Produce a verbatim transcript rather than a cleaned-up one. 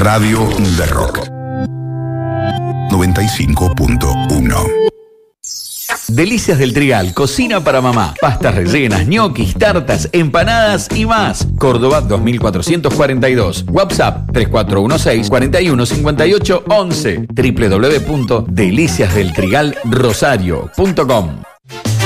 Radio de Rock noventa y cinco punto uno. Delicias del Trigal, cocina para mamá. Pastas rellenas, ñoquis, tartas, empanadas y más. Córdoba dos mil cuatrocientos cuarenta y dos. WhatsApp tres cuatro uno seis, cuatro uno cinco ocho, once. doble u doble u doble u punto delicias del trigal rosario punto com.